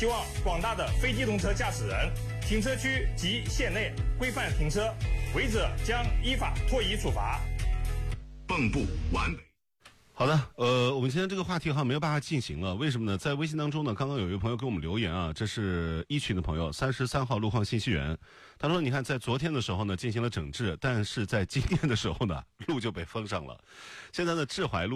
希望广大的非机动车驾驶人停车区及线内规范停车，违者将依法脱移处罚。 蚌埠完美。 好的，我们今天这个话题好像没有办法进行了，为什么呢？在微信当中呢，刚刚有一位朋友给我们留言啊，这是一群的朋友，33号路况信息源，他说你看在昨天的时候呢进行了整治，但是在今天的时候呢路就被封上了，现在呢志怀路